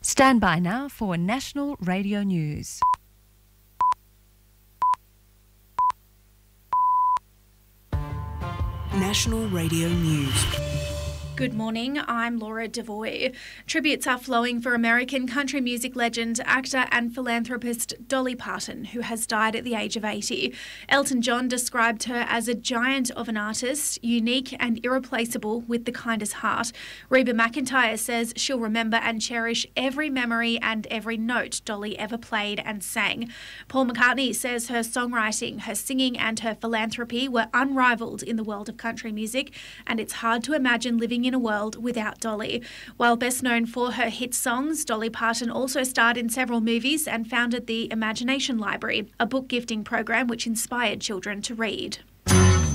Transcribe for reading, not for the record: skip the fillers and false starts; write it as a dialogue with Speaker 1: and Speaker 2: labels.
Speaker 1: Stand by now for National Radio News.
Speaker 2: National Radio News.
Speaker 3: Good morning, I'm Laura Devoy. Tributes are flowing for American country music legend, actor and philanthropist Dolly Parton, who has died at the age of 80. Elton John described her as a giant of an artist, unique and irreplaceable with the kindest heart. Reba McEntire says she'll remember and cherish every memory and every note Dolly ever played and sang. Paul McCartney says her songwriting, her singing and her philanthropy were unrivaled in the world of country music, and it's hard to imagine living in a world without Dolly. While best known for her hit songs, Dolly Parton also starred in several movies and founded the Imagination Library, a book gifting program which inspired children to read.